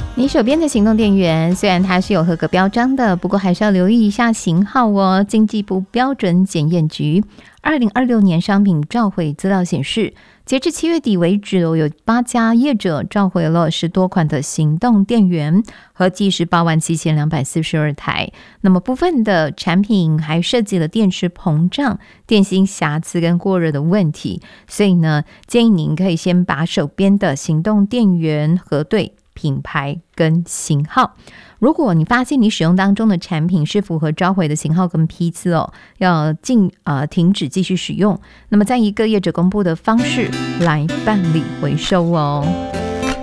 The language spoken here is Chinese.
你手边的行动电源虽然它是有合格标章的，不过还是要留意一下型号哦。经济部标准检验局2026年商品召回资料显示，截至7月底为止，有8家业者召回了10多款的行动电源，合计是87242台。那么部分的产品还涉及了电池膨胀、电芯瑕疵跟过热的问题，所以呢，建议您可以先把手边的行动电源核对品牌跟型号。如果你发现你使用当中的产品是符合召回的型号跟批次哦，要停止继续使用，那么再以各业者公布的方式来办理回收哦。